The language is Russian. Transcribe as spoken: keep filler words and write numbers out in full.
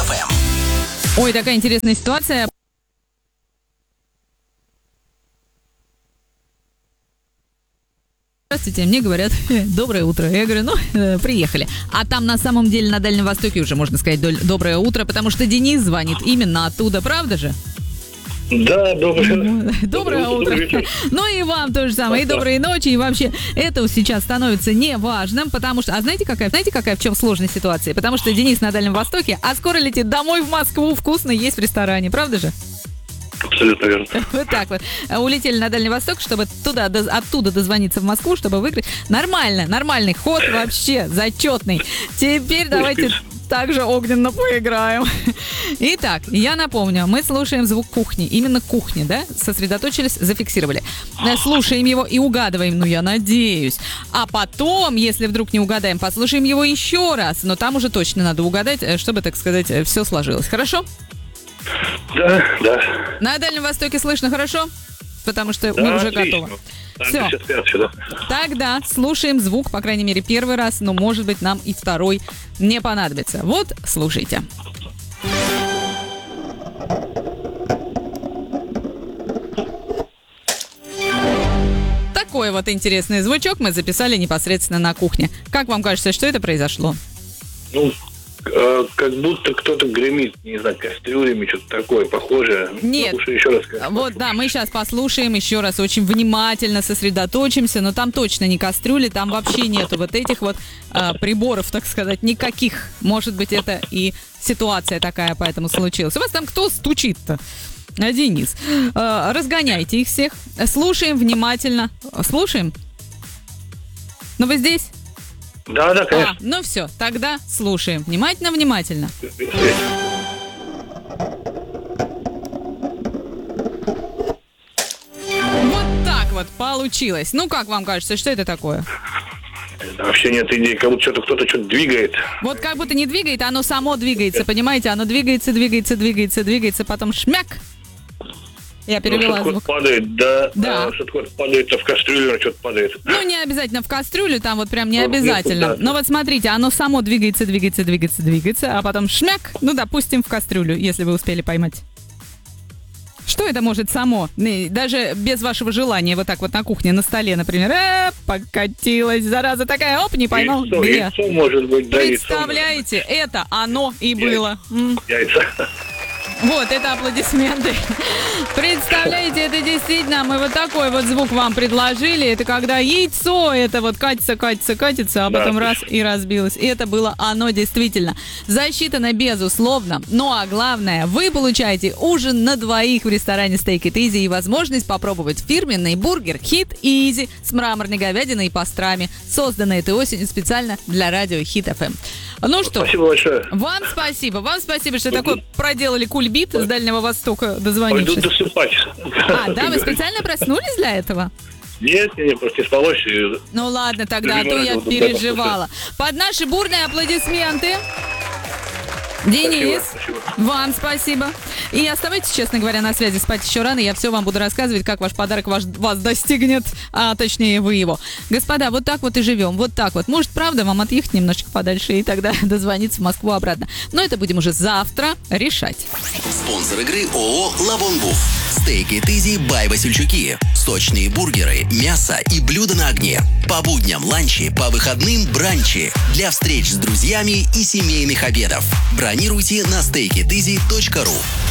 эф эм. Ой, такая интересная ситуация. Здравствуйте, мне говорят, доброе утро. Я говорю, ну, э, приехали. А там на самом деле на Дальнем Востоке уже, можно сказать, доль- доброе утро, потому что Денис звонит именно оттуда, правда же? Да, доброе, Доброе утро. вечер. Ну и вам то же самое, и доброй ночи, и вообще это сейчас становится неважным, потому что, а знаете какая, знаете какая в чем сложная ситуация? Потому что Денис на Дальнем Востоке, а скоро летит домой в Москву вкусно есть в ресторане, правда же? Абсолютно верно. Вот так вот. Улетели на Дальний Восток, чтобы туда, доз- оттуда дозвониться в Москву, чтобы выиграть. Нормально, нормальный ход вообще, зачетный. Теперь давайте также огненно поиграем. Итак, я напомню, мы слушаем звук кухни. Именно кухни, да? Сосредоточились, зафиксировали. Э, Слушаем его и угадываем, ну я надеюсь. А потом, если вдруг не угадаем, послушаем его еще раз. Но там уже точно надо угадать, э, чтобы, так сказать, э, все сложилось. Хорошо? Да, да. На Дальнем Востоке слышно хорошо? Потому что Да, мы уже отлично. готовы. Там Всё. сейчас пять сюда. Тогда слушаем звук, по крайней мере, первый раз, но, может быть, нам и второй не понадобится. Вот, слушайте. Такой вот интересный звучок мы записали непосредственно на кухне. Как вам кажется, что это произошло? Ну, э, как будто кто-то гремит, не знаю, кастрюлями, что-то такое похожее. Нет. Ну, лучше еще раз скажу. Вот, да, мы сейчас послушаем еще раз, очень внимательно сосредоточимся, но там точно не кастрюли, там вообще нету вот этих вот а, приборов, так сказать, никаких. Может быть, это и ситуация такая, поэтому случилась. У вас там кто стучит-то? А, Денис. А, разгоняйте их всех. Слушаем внимательно. Слушаем? Ну, вы здесь? Да, да, А, конечно. ну все, тогда слушаем. Внимательно, внимательно. Вот так вот получилось. Ну, как вам кажется, что это такое? Вообще нет идей, как будто что-то кто-то что-то двигает. Вот как будто не двигает, а оно само двигается, понимаете? Оно двигается, двигается, двигается, двигается, потом шмяк. Я Ну, перевела что-то звук. падает, да. Да. А, что-то куда-то падает, а в кастрюлю что-то падает. Ну, не обязательно в кастрюлю, там вот прям не Ну, обязательно. ну, да. Но вот смотрите, оно само двигается, двигается, двигается, двигается, а потом шмяк, ну, допустим, в кастрюлю, если вы успели поймать. Что это может само? Не, даже без вашего желания, вот так вот на кухне, на столе, например, э, покатилась, зараза такая, оп, не поймал. Яйцо, Где? яйцо может быть, да, яйцо. Представляете, это оно и Яйцо. было. М. Яйца. Вот, это аплодисменты. Представляете, это действительно, мы вот такой вот звук вам предложили. Это когда яйцо, это вот катится, катится, катится, а Да, потом раз точно. и разбилось. И это было оно действительно. Засчитано безусловно. Ну а главное, вы получаете ужин на двоих в ресторане Steak It Easy и возможность попробовать фирменный бургер Hit Easy с мраморной говядиной и пастрами, созданный этой осенью специально для радио Hit эф эм. Ну что, Спасибо большое. вам спасибо, вам спасибо, что такой проделали кульбит с Дальнего Востока, Пойду дозвонившись. досыпать. А, да, вы специально проснулись для этого? Нет, я просто не спалось. и- Ну ладно, тогда, а то я Переживала, да, переживала. Под наши бурные аплодисменты. Денис, Спасибо, спасибо. вам спасибо. И оставайтесь, честно говоря, на связи. Спать еще рано. Я все вам буду рассказывать, как ваш подарок ваш, вас достигнет, а точнее вы его. Господа, вот так вот и живем. Вот так вот. Может, правда, вам отъехать немножечко подальше и тогда дозвониться в Москву обратно. Но это будем уже завтра решать. Спонсор игры ООО «Лавон Буф». Steak It Easy by Васильчуки. Сочные бургеры, мясо и блюда на огне. По будням ланчи, по выходным бранчи. Для встреч с друзьями и семейных обедов. Бронируйте на стейк ит изи точка ру.